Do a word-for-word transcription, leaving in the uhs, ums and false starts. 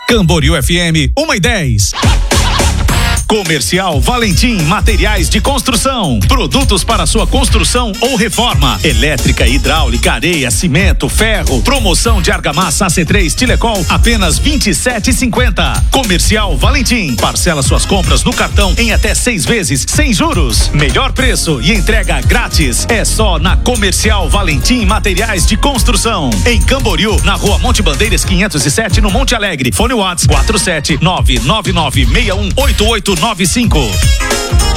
Camboriú F M, uma e dez. Comercial Valentim Materiais de Construção. Produtos para sua construção ou reforma. Elétrica, hidráulica, areia, cimento, ferro. Promoção de argamassa A C três Tilecol apenas vinte e sete reais e cinquenta centavos. Comercial Valentim. Parcela suas compras no cartão em até seis vezes sem juros. Melhor preço e entrega grátis. É só na Comercial Valentim Materiais de Construção. Em Camboriú, na Rua Monte Bandeiras quinhentos e sete, no Monte Alegre. Fone WhatsApp quatro sete nove nove nove seis um oito oito nove cinco.